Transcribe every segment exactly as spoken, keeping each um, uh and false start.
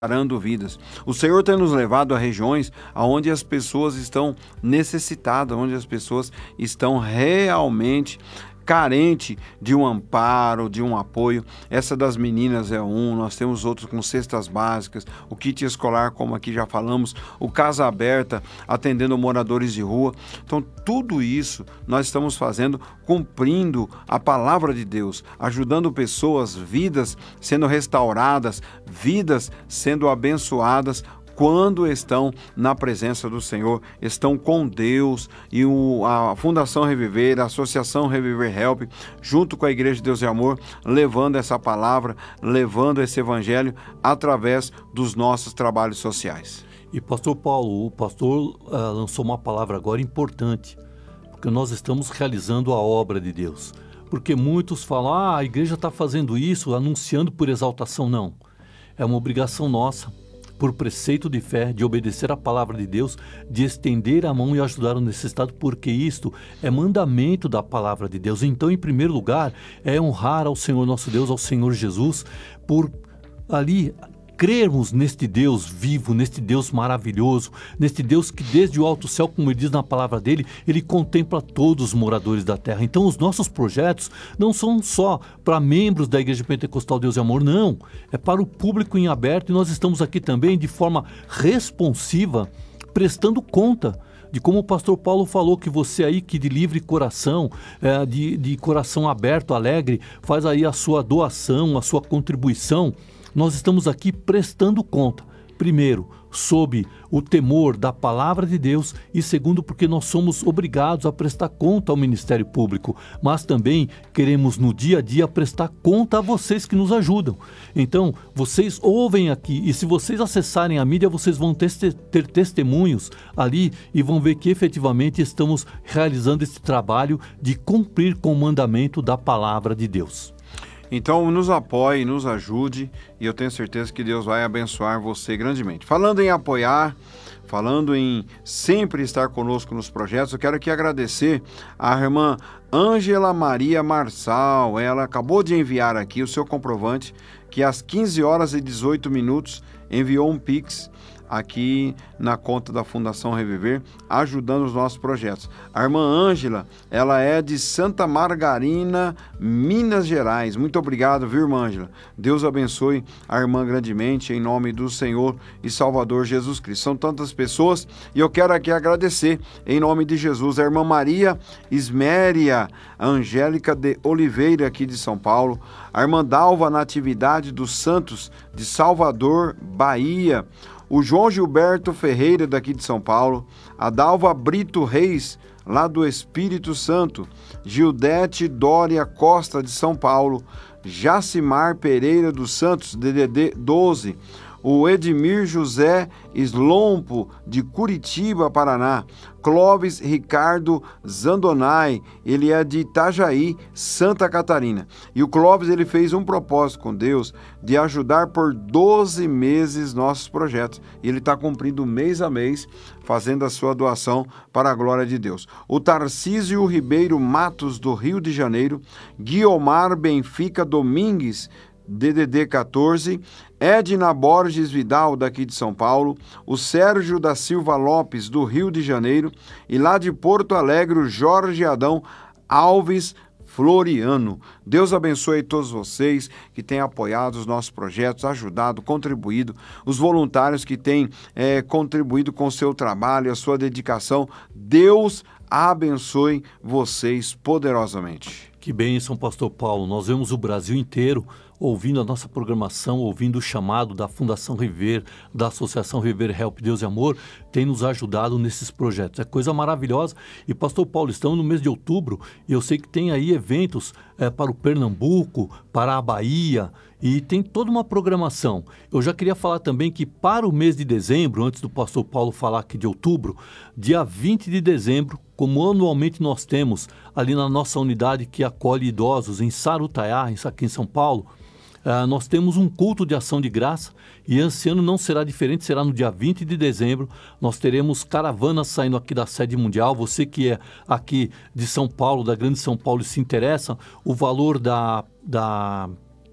Restaurando vidas. O Senhor tem nos levado a regiões onde as pessoas estão necessitadas, onde as pessoas estão realmente carente de um amparo, de um apoio. Essa das meninas é um, nós temos outros com cestas básicas, o kit escolar, como aqui já falamos, o Casa Aberta, atendendo moradores de rua. Então, tudo isso nós estamos fazendo, cumprindo a palavra de Deus, ajudando pessoas, vidas sendo restauradas, vidas sendo abençoadas, quando estão na presença do Senhor, estão com Deus. E o, a Fundação Reviver, a Associação Reviver Help, junto com a Igreja de Deus e Amor, levando essa palavra, levando esse evangelho através dos nossos trabalhos sociais. E pastor Paulo, o pastor uh, lançou uma palavra agora importante, porque nós estamos realizando a obra de Deus. Porque muitos falam, ah, a igreja está fazendo isso, anunciando por exaltação. Não, é uma obrigação nossa, por preceito de fé, de obedecer a palavra de Deus, de estender a mão e ajudar o necessitado, porque isto é mandamento da palavra de Deus. Então, em primeiro lugar, é honrar ao Senhor nosso Deus, ao Senhor Jesus, por ali crermos neste Deus vivo, neste Deus maravilhoso, neste Deus que desde o alto céu, como ele diz na palavra dele, ele contempla todos os moradores da terra. Então os nossos projetos não são só para membros da Igreja Pentecostal Deus e Amor, não. É para o público em aberto, e nós estamos aqui também de forma responsiva, prestando conta de como o pastor Paulo falou, que você aí que de livre coração, é, de, de coração aberto, alegre, faz aí a sua doação, a sua contribuição. Nós estamos aqui prestando conta, primeiro, sob o temor da palavra de Deus, e segundo, porque nós somos obrigados a prestar conta ao Ministério Público, mas também queremos no dia a dia prestar conta a vocês que nos ajudam. Então, vocês ouvem aqui, e se vocês acessarem a mídia, vocês vão ter, ter testemunhos ali e vão ver que efetivamente estamos realizando esse trabalho de cumprir com o mandamento da palavra de Deus. Então, nos apoie, nos ajude, e eu tenho certeza que Deus vai abençoar você grandemente. Falando em apoiar, falando em sempre estar conosco nos projetos, eu quero aqui agradecer a irmã Ângela Maria Marçal. Ela acabou de enviar aqui o seu comprovante, que às quinze horas e dezoito minutos enviou um Pix aqui na conta da Fundação Reviver, ajudando os nossos projetos. A irmã Ângela, ela é de Santa Margarina, Minas Gerais. Muito obrigado, viu, irmã Ângela? Deus abençoe a irmã grandemente, em nome do Senhor e Salvador Jesus Cristo. São tantas pessoas, e eu quero aqui agradecer, em nome de Jesus, a irmã Maria Isméria Angélica de Oliveira, aqui de São Paulo, a irmã Dalva Natividade dos Santos, de Salvador, Bahia, o João Gilberto Ferreira, daqui de São Paulo, a Dalva Brito Reis, lá do Espírito Santo, Gildete Dória Costa, de São Paulo, Jacimar Pereira dos Santos, D D D doze, o Edmir José Slompo, de Curitiba, Paraná, Clóvis Ricardo Zandonai, ele é de Itajaí, Santa Catarina. E o Clóvis, ele fez um propósito com Deus de ajudar por doze meses nossos projetos. E ele está cumprindo mês a mês, fazendo a sua doação para a glória de Deus. O Tarcísio Ribeiro Matos, do Rio de Janeiro, Guiomar Benfica Domingues, D D D quatorze, Edna Borges Vidal, daqui de São Paulo, o Sérgio da Silva Lopes, do Rio de Janeiro, e lá de Porto Alegre, o Jorge Adão Alves Floriano. Deus abençoe todos vocês que têm apoiado os nossos projetos, ajudado, contribuído, os voluntários que têm é, contribuído com o seu trabalho, a sua dedicação. Deus abençoe vocês poderosamente. Que bênção, pastor Paulo. Nós vemos o Brasil inteiro ouvindo a nossa programação, ouvindo o chamado da Fundação Reviver, da Associação Reviver Help Deus e Amor, tem nos ajudado nesses projetos. É coisa maravilhosa. E, pastor Paulo, estamos no mês de outubro e eu sei que tem aí eventos é, para o Pernambuco, para a Bahia, e tem toda uma programação. Eu já queria falar também que para o mês de dezembro, antes do pastor Paulo falar aqui de outubro, dia vinte de dezembro, como anualmente nós temos ali na nossa unidade que acolhe idosos em Sarutaiá, aqui em São Paulo, Uh, nós temos um culto de ação de graça, e esse ano não será diferente, será no dia vinte de dezembro. Nós teremos caravanas saindo aqui da sede mundial. Você que é aqui de São Paulo, da Grande São Paulo, e se interessa, o valor da, da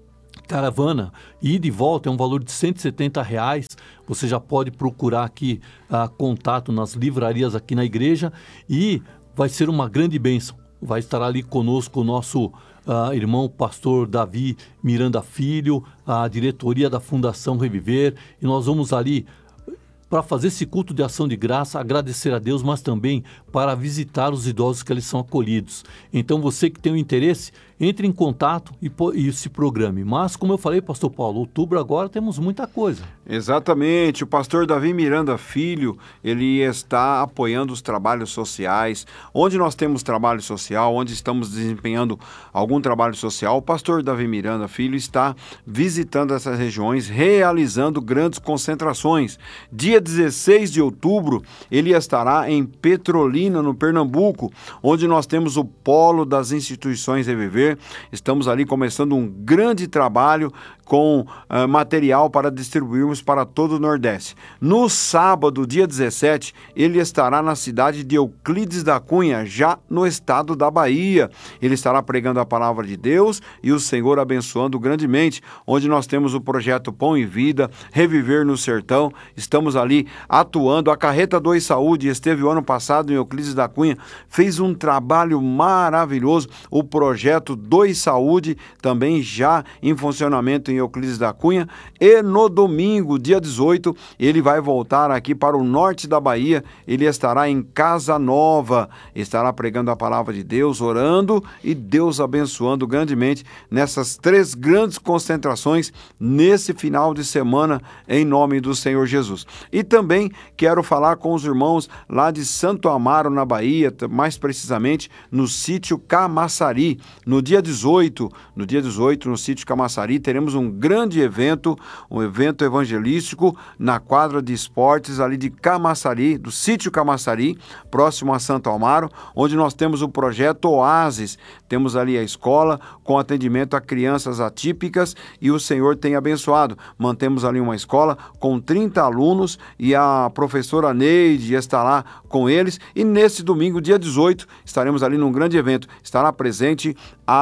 caravana, ida e volta, é um valor de cento e setenta reais. Você já pode procurar aqui uh, contato nas livrarias aqui na igreja e vai ser uma grande bênção. Vai estar ali conosco o nosso uh, irmão pastor Davi Miranda Filho, a diretoria da Fundação Reviver, e nós vamos ali para fazer esse culto de ação de graça, agradecer a Deus, mas também para visitar os idosos que eles são acolhidos. Então você que tem o interesse, entre em contato e, e se programe. Mas, como eu falei, pastor Paulo, outubro agora temos muita coisa. Exatamente. O pastor Davi Miranda Filho, ele está apoiando os trabalhos sociais. Onde nós temos trabalho social, onde estamos desempenhando algum trabalho social, o pastor Davi Miranda Filho está visitando essas regiões, realizando grandes concentrações. Dia dezesseis de outubro, ele estará em Petrolina, no Pernambuco, onde nós temos o polo das instituições Reviver. Estamos ali começando um grande trabalho com uh, material para distribuirmos para todo o Nordeste. No sábado, dia dezessete, ele estará na cidade de Euclides da Cunha, já no estado da Bahia. Ele estará pregando a palavra de Deus e o Senhor abençoando grandemente, onde nós temos o projeto Pão e Vida, Reviver no Sertão. Estamos ali atuando. A Carreta dois Saúde esteve o ano passado em Euclides da Cunha, fez um trabalho maravilhoso. O projeto dois Saúde também já em funcionamento em Euclides da Cunha, e no domingo, dia dezoito, ele vai voltar aqui para o norte da Bahia. Ele estará em Casa Nova, estará pregando a palavra de Deus, orando e Deus abençoando grandemente nessas três grandes concentrações nesse final de semana, em nome do Senhor Jesus. E também quero falar com os irmãos lá de Santo Amaro, na Bahia, mais precisamente no sítio Camaçari. No dia dezoito, no dia dezoito, no sítio Camaçari, teremos um grande evento, um evento evangelístico na quadra de esportes ali de Camaçari, do sítio Camaçari, próximo a Santo Amaro, onde nós temos o projeto Oasis. Temos ali a escola com atendimento a crianças atípicas e o Senhor tem abençoado. Mantemos ali uma escola com trinta alunos e a professora Neide está lá com eles. E nesse domingo, dia dezoito, estaremos ali num grande evento. Estará presente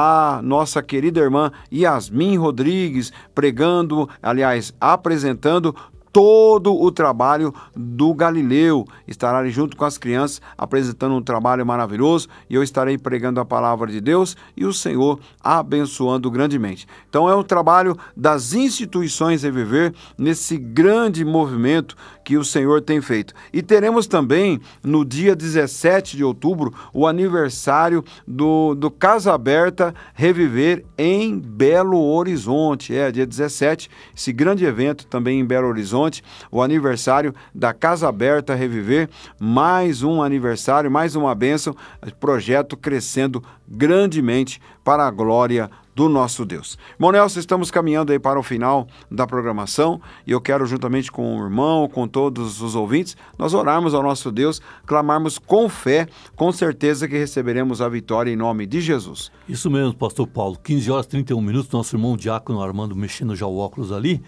a nossa querida irmã Yasmin Rodrigues, pregando, aliás, apresentando todo o trabalho do Galileu. Estará ali junto com as crianças, apresentando um trabalho maravilhoso, e eu estarei pregando a palavra de Deus e o Senhor abençoando grandemente. Então é um trabalho das instituições Reviver nesse grande movimento que o Senhor tem feito. E teremos também, no dia dezessete de outubro, o aniversário do, do Casa Aberta Reviver em Belo Horizonte. É, dia dezessete, esse grande evento também em Belo Horizonte, o aniversário da Casa Aberta Reviver, mais um aniversário, mais uma bênção, projeto crescendo grandemente para a glória do nosso Deus. Irmão Nelson, estamos caminhando aí para o final da programação e eu quero, juntamente com o irmão, com todos os ouvintes, nós orarmos ao nosso Deus, clamarmos com fé, com certeza que receberemos a vitória em nome de Jesus. Isso mesmo, pastor Paulo, quinze horas e trinta e um minutos, nosso irmão Diácono Armando mexendo já o óculos ali,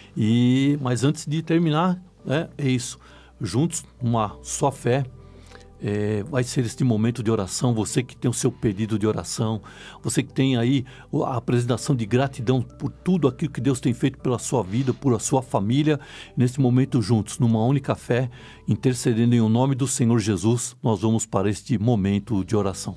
e mas antes de terminar, né, é isso, juntos, uma só fé. É, vai ser este momento de oração, você que tem o seu pedido de oração, você que tem aí a apresentação de gratidão por tudo aquilo que Deus tem feito pela sua vida, por a sua família, nesse momento juntos, numa única fé, intercedendo em o nome do Senhor Jesus, nós vamos para este momento de oração.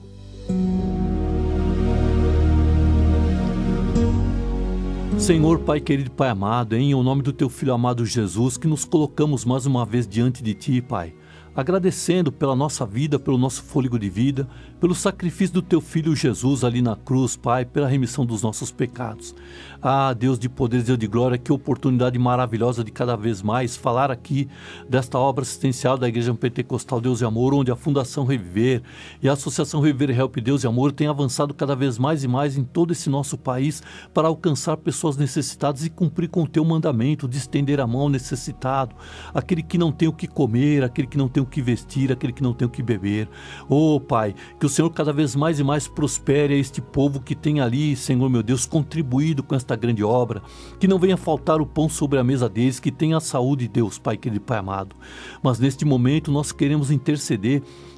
Senhor, Pai querido, Pai amado, em o nome do Teu Filho amado Jesus, que nos colocamos mais uma vez diante de Ti, Pai, agradecendo pela nossa vida, pelo nosso fôlego de vida, pelo sacrifício do Teu Filho Jesus ali na cruz, Pai, pela remissão dos nossos pecados. Ah, Deus de poderes, Deus de glória, que oportunidade maravilhosa de cada vez mais falar aqui desta obra assistencial da Igreja Pentecostal Deus e Amor, onde a Fundação Reviver e a Associação Reviver Help Deus e Amor têm avançado cada vez mais e mais em todo esse nosso país para alcançar pessoas necessitadas e cumprir com o Teu mandamento de estender a mão ao necessitado, aquele que não tem o que comer, aquele que não tem o que vestir, aquele que não tem o que beber. Oh, Pai, que o Senhor cada vez mais e mais prospere a este povo que tem ali, Senhor meu Deus, contribuído com esta grande obra, que não venha faltar o pão sobre a mesa deles, que tenha a saúde, Deus, Pai querido, Pai amado. Mas neste momento nós queremos interceder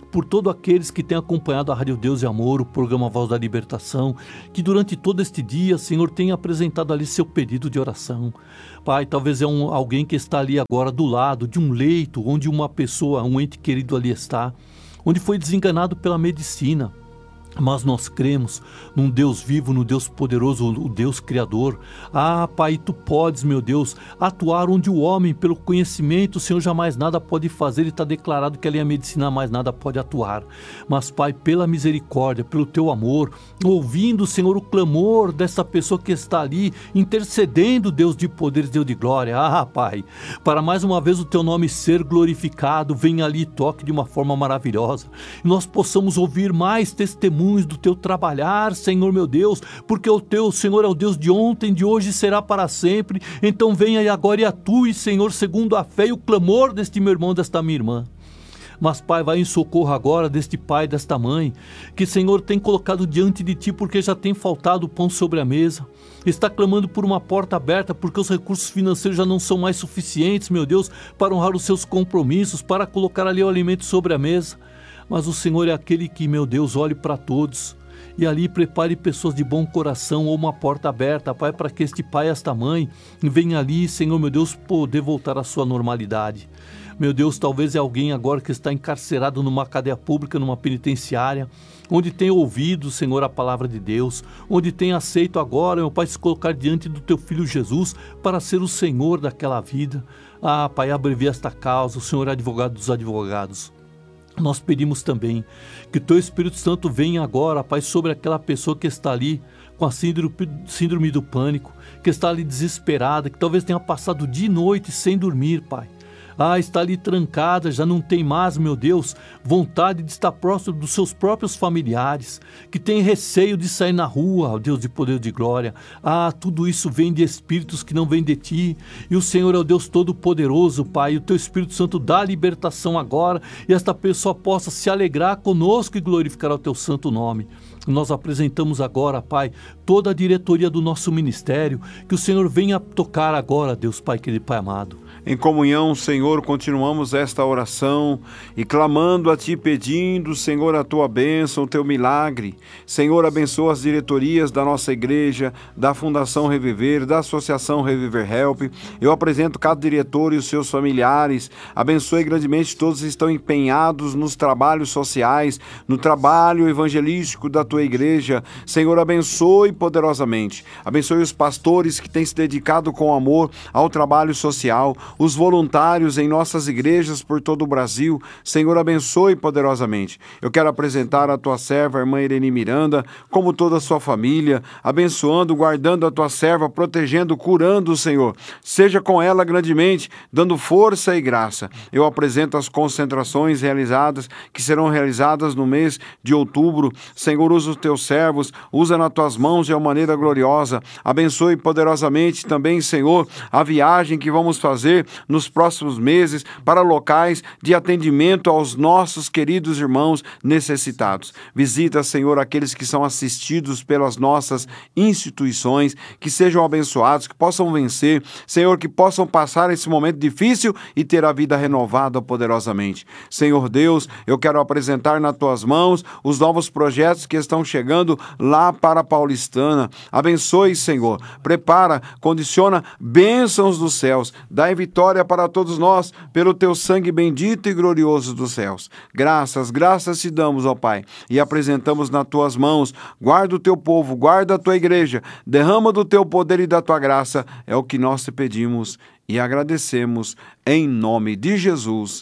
por todos aqueles que têm acompanhado a Rádio Deus e Amor, o programa Voz da Libertação, que durante todo este dia, Senhor, tem apresentado ali seu pedido de oração. Pai, talvez é um, alguém que está ali agora do lado de um leito, onde uma pessoa, um ente querido ali está, onde foi desenganado pela medicina. Mas nós cremos num Deus vivo, no Deus poderoso, o Deus Criador. Ah, Pai, Tu podes, meu Deus, atuar onde o homem, pelo conhecimento, Senhor, jamais nada pode fazer. E está declarado que ali a medicina mais nada pode atuar. Mas, Pai, pela misericórdia, pelo Teu amor, ouvindo, Senhor, o clamor dessa pessoa que está ali, intercedendo, Deus de poderes, Deus de glória. Ah, Pai, para mais uma vez o Teu nome ser glorificado, venha ali e toque de uma forma maravilhosa. E nós possamos ouvir mais testemunhos do Teu trabalhar, Senhor meu Deus, porque o Teu, Senhor, é o Deus de ontem, de hoje e será para sempre. Então venha e agora e atue, Senhor, segundo a fé e o clamor deste meu irmão, desta minha irmã. Mas, Pai, vai em socorro agora deste pai, desta mãe, que, Senhor, tem colocado diante de Ti porque já tem faltado o pão sobre a mesa. Está clamando por uma porta aberta porque os recursos financeiros já não são mais suficientes, meu Deus, para honrar os seus compromissos, para colocar ali o alimento sobre a mesa. Mas o Senhor é aquele que, meu Deus, olhe para todos e ali prepare pessoas de bom coração ou uma porta aberta, Pai, para que este pai e esta mãe venham ali, Senhor, meu Deus, poder voltar à sua normalidade. Meu Deus, talvez é alguém agora que está encarcerado numa cadeia pública, numa penitenciária, onde tem ouvido, Senhor, a palavra de Deus, onde tem aceito agora, meu Pai, se colocar diante do Teu Filho Jesus para ser o Senhor daquela vida. Ah, Pai, abrevia esta causa, o Senhor é advogado dos advogados. Nós pedimos também que o Teu Espírito Santo venha agora, Pai, sobre aquela pessoa que está ali com a síndrome, síndrome do pânico, que está ali desesperada, que talvez tenha passado dia e noite sem dormir, Pai. Ah, está ali trancada, já não tem mais, meu Deus, vontade de estar próximo dos seus próprios familiares, que tem receio de sair na rua, ó Deus de poder e de glória. Ah, tudo isso vem de espíritos que não vêm de Ti, e o Senhor é o Deus Todo-Poderoso, Pai, e o Teu Espírito Santo dá libertação agora, e esta pessoa possa se alegrar conosco e glorificar o Teu santo nome. Nós apresentamos agora, Pai, toda a diretoria do nosso ministério, que o Senhor venha tocar agora, Deus Pai querido, Pai amado. Em comunhão, Senhor, continuamos esta oração e clamando a Ti, pedindo, Senhor, a Tua bênção, o Teu milagre. Senhor, abençoa as diretorias da nossa igreja, da Fundação Reviver, da Associação Reviver Help. Eu apresento cada diretor e os seus familiares. Abençoe grandemente todos que estão empenhados nos trabalhos sociais, no trabalho evangelístico da Tua igreja. Senhor, abençoe poderosamente. Abençoe os pastores que têm se dedicado com amor ao trabalho social, os voluntários em nossas igrejas por todo o Brasil. Senhor, abençoe poderosamente. Eu quero apresentar a Tua serva, a irmã Irene Miranda, como toda a sua família, abençoando, guardando a Tua serva, protegendo, curando, Senhor. Seja com ela grandemente, dando força e graça. Eu apresento as concentrações realizadas, que serão realizadas no mês de outubro. Senhor, usa os Teus servos, usa nas Tuas mãos de uma maneira gloriosa. Abençoe poderosamente também, Senhor, a viagem que vamos fazer nos próximos meses para locais de atendimento aos nossos queridos irmãos necessitados. Visita, Senhor, aqueles que são assistidos pelas nossas instituições, que sejam abençoados, que possam vencer, Senhor, que possam passar esse momento difícil e ter a vida renovada poderosamente. Senhor Deus, eu quero apresentar nas Tuas mãos os novos projetos que estão chegando lá para a Paulistana. Abençoe, Senhor, prepara, condiciona bênçãos dos céus, dai vitória para todos nós, pelo Teu sangue bendito e glorioso dos céus. Graças, graças te damos, ó Pai, e apresentamos nas Tuas mãos. Guarda o Teu povo, guarda a Tua igreja, derrama do Teu poder e da Tua graça, é o que nós te pedimos e agradecemos, em nome de Jesus.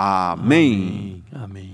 Amém. Amém. Amém.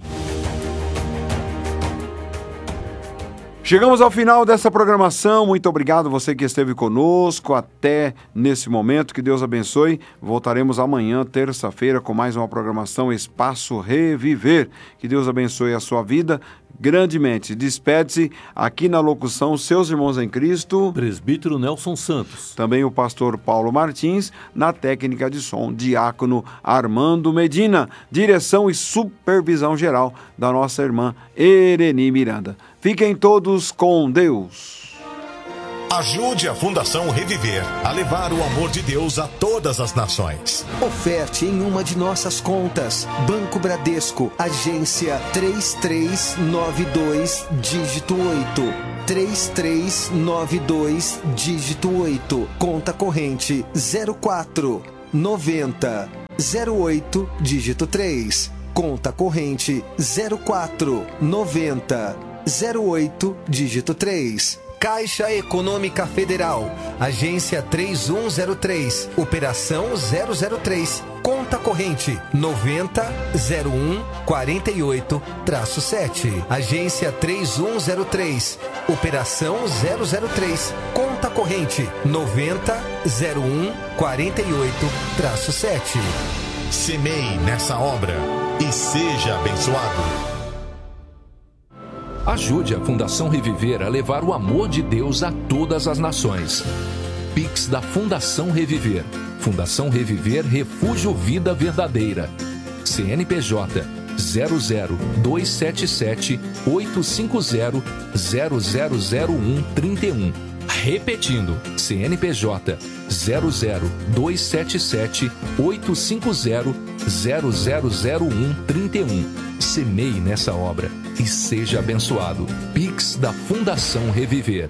Chegamos ao final dessa programação. Muito obrigado você que esteve conosco até nesse momento. Que Deus abençoe. Voltaremos amanhã, terça-feira, com mais uma programação Espaço Reviver. Que Deus abençoe a sua vida grandemente. Despede-se aqui na locução seus irmãos em Cristo, Presbítero Nelson Santos. Também o pastor Paulo Martins, na técnica de som, diácono Armando Medina. Direção e supervisão geral da nossa irmã Irene Miranda. Fiquem todos com Deus. Ajude a Fundação Reviver a levar o amor de Deus a todas as nações. Oferte em uma de nossas contas. Banco Bradesco, agência três três nove dois, dígito oito. três três nove dois, dígito oito. Conta corrente zero quatro noventa zero oito, dígito três. Conta corrente zero quatro noventa zero oito, dígito três. Caixa Econômica Federal, agência três um zero três, operação zero zero três, conta corrente noventa zero um quarenta e oito sete, agência três um zero três, operação zero zero três, conta corrente noventa zero um quarenta e oito sete. Semeie nessa obra e seja abençoado. Ajude a Fundação Reviver a levar o amor de Deus a todas as nações. Pix da Fundação Reviver. Fundação Reviver Refúgio Vida Verdadeira. C N P J zero zero dois sete sete oito cinco zero zero zero zero um trinta e um. Repetindo, C N P J zero zero dois sete sete oito cinco zero zero zero zero um trinta e um. Semeie nessa obra e seja abençoado. Pix da Fundação Reviver.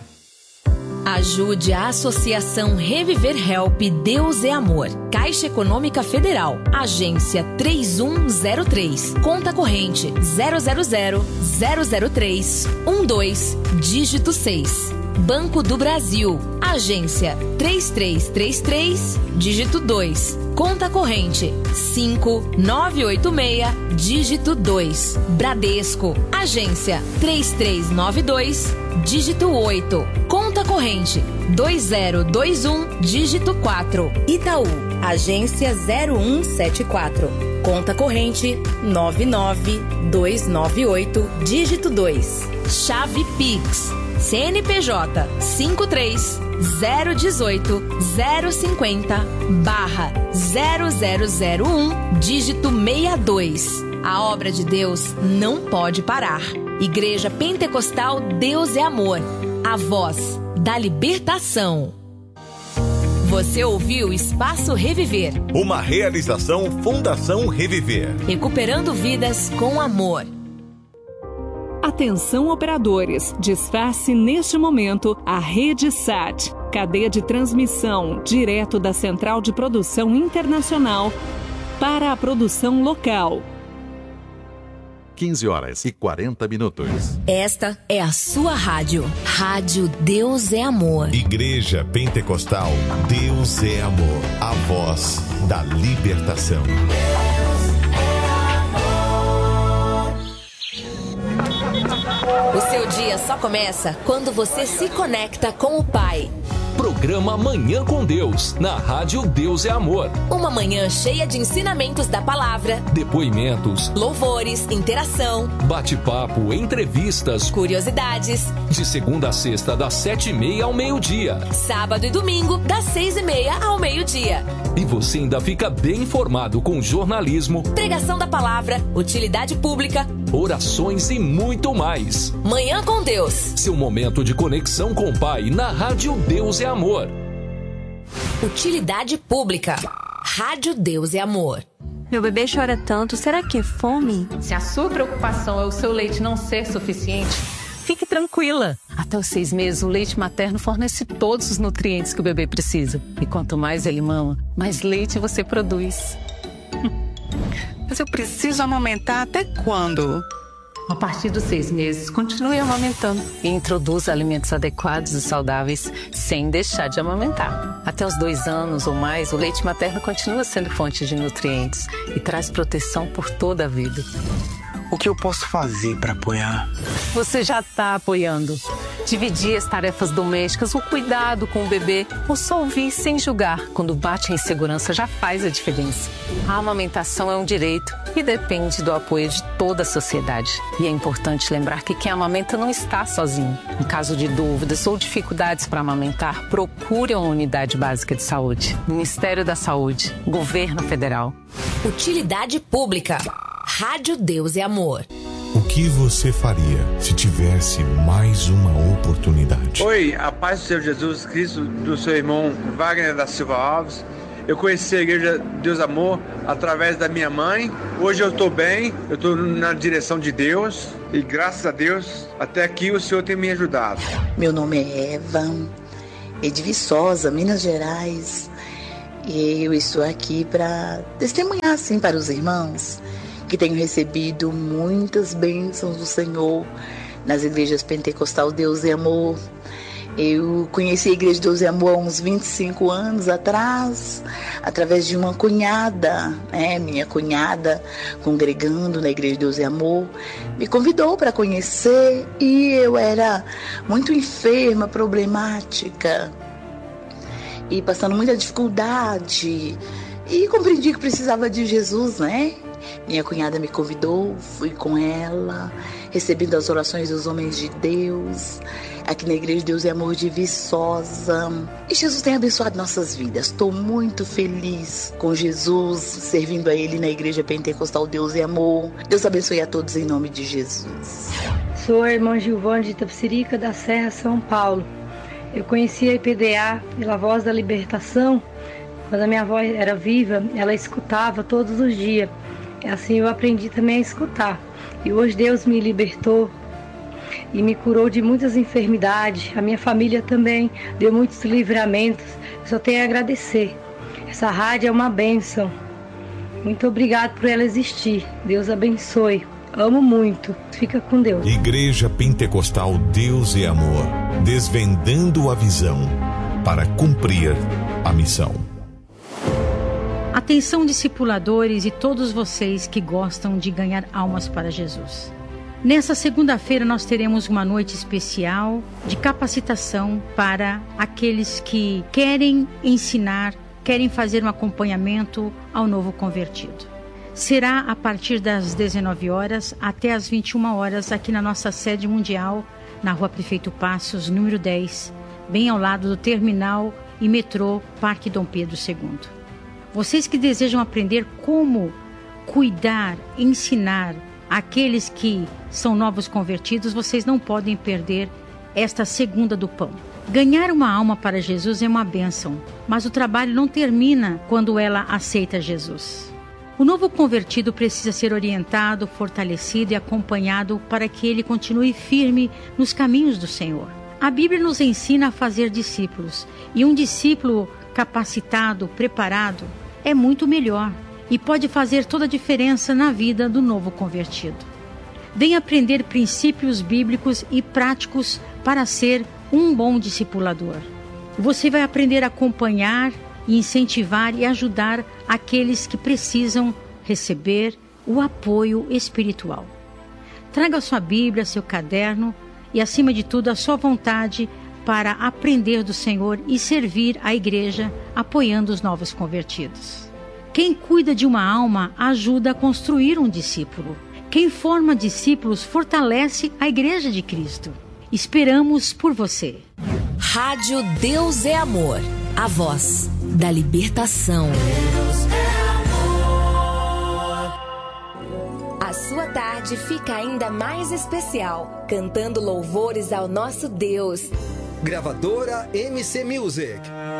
Ajude a Associação Reviver Help Deus é Amor. Caixa Econômica Federal, agência três um zero três, conta corrente zero zero zero zero zero três um dois, dígito seis. Banco do Brasil, agência três três três três, dígito dois. Conta corrente cinco nove oito seis, dígito dois. Bradesco, agência três três nove dois, dígito oito. Conta corrente dois zero dois um, dígito quatro. Itaú, agência zero um sete quatro. Conta corrente nove nove dois nove oito, dígito dois. Chave Pix, C N P J cinco três zero um oito zero cinco zero barra zero zero zero um, dígito sessenta e dois. A obra de Deus não pode parar. Igreja Pentecostal Deus é Amor, a voz da libertação. Você ouviu Espaço Reviver. Uma realização Fundação Reviver. Recuperando vidas com amor. Atenção operadores, desface neste momento a Rede Sat, cadeia de transmissão direto da Central de Produção Internacional para a produção local. quinze horas e quarenta minutos. Esta é a sua rádio. Rádio Deus é Amor. Igreja Pentecostal Deus é Amor. A voz da libertação. O seu dia só começa quando você se conecta com o Pai. Programa Manhã com Deus, na Rádio Deus é Amor. Uma manhã cheia de ensinamentos da palavra, depoimentos, louvores, interação, bate-papo, entrevistas, curiosidades. De segunda a sexta, das sete e meia ao meio-dia. Sábado e domingo, das seis e meia ao meio-dia. E você ainda fica bem informado com jornalismo, pregação da palavra, utilidade pública, orações e muito mais. Manhã com Deus. Seu momento de conexão com o Pai na Rádio Deus é Amor. Utilidade pública. Rádio Deus é Amor. Meu bebê chora tanto, será que é fome? Se a sua preocupação é o seu leite não ser suficiente, fique tranquila. Até os seis meses, o leite materno fornece todos os nutrientes que o bebê precisa. E quanto mais ele mama, mais leite você produz. Mas eu preciso amamentar até quando? A partir dos seis meses, continue amamentando. E introduza alimentos adequados e saudáveis sem deixar de amamentar. Até os dois anos ou mais, o leite materno continua sendo fonte de nutrientes e traz proteção por toda a vida. O que eu posso fazer para apoiar? Você já está apoiando. Dividir as tarefas domésticas, o cuidado com o bebê, ou só ouvir sem julgar quando bate a insegurança já faz a diferença. A amamentação é um direito e depende do apoio de toda a sociedade. E é importante lembrar que quem amamenta não está sozinho. Em caso de dúvidas ou dificuldades para amamentar, procure uma unidade básica de saúde. Ministério da Saúde, Governo Federal. Utilidade pública. Rádio Deus é Amor. O que você faria se tivesse mais uma oportunidade? Oi, a paz do Senhor Jesus Cristo, do seu irmão Wagner da Silva Alves. Eu conheci a igreja Deus Amor através da minha mãe. Hoje eu estou bem, eu estou na direção de Deus e graças a Deus, até aqui o Senhor tem me ajudado. Meu nome é Eva, é de Viçosa, Minas Gerais. E eu estou aqui para testemunhar assim para os irmãos que tenho recebido muitas bênçãos do Senhor nas igrejas Pentecostal Deus e Amor. Eu conheci a Igreja Deus e Amor há uns vinte e cinco anos atrás, através de uma cunhada, né? Minha cunhada, congregando na Igreja Deus e Amor, me convidou para conhecer e eu era muito enferma, problemática e passando muita dificuldade e compreendi que precisava de Jesus, né? Minha cunhada me convidou, fui com ela, recebendo as orações dos homens de Deus, aqui na Igreja Deus e Amor de Viçosa. E Jesus tem abençoado nossas vidas. Estou muito feliz com Jesus, servindo a Ele na Igreja Pentecostal Deus e Amor. Deus abençoe a todos em nome de Jesus. Sou a irmã Gilvane de Itapecerica, da Serra, São Paulo. Eu conheci a I P D A pela Voz da Libertação. Quando a minha avó era viva, ela escutava todos os dias. Assim eu aprendi também a escutar. E hoje Deus me libertou e me curou de muitas enfermidades. A minha família também deu muitos livramentos. Eu só tenho a agradecer. Essa rádio é uma bênção. Muito obrigado por ela existir. Deus abençoe. Amo muito. Fica com Deus. Igreja Pentecostal Deus e Amor. Desvendando a visão para cumprir a missão. Atenção, discipuladores e todos vocês que gostam de ganhar almas para Jesus. Nessa segunda-feira nós teremos uma noite especial de capacitação para aqueles que querem ensinar, querem fazer um acompanhamento ao novo convertido. Será a partir das dezenove horas até as vinte e uma horas aqui na nossa sede mundial, na Rua Prefeito Passos, número dez, bem ao lado do terminal e metrô Parque Dom Pedro segundo. Vocês que desejam aprender como cuidar, ensinar aqueles que são novos convertidos, vocês não podem perder esta segunda do pão. Ganhar uma alma para Jesus é uma bênção, mas o trabalho não termina quando ela aceita Jesus. O novo convertido precisa ser orientado, fortalecido e acompanhado para que ele continue firme nos caminhos do Senhor. A Bíblia nos ensina a fazer discípulos, e um discípulo capacitado, preparado, é muito melhor e pode fazer toda a diferença na vida do novo convertido. Venha aprender princípios bíblicos e práticos para ser um bom discipulador. Você vai aprender a acompanhar, incentivar e ajudar aqueles que precisam receber o apoio espiritual. Traga sua Bíblia, seu caderno e, acima de tudo, a sua vontade para aprender do Senhor e servir a igreja apoiando os novos convertidos. Quem cuida de uma alma ajuda a construir um discípulo. Quem forma discípulos fortalece a igreja de Cristo. Esperamos por você. Rádio Deus é Amor, a voz da libertação. A sua tarde fica ainda mais especial, cantando louvores ao nosso Deus. Gravadora M C Music.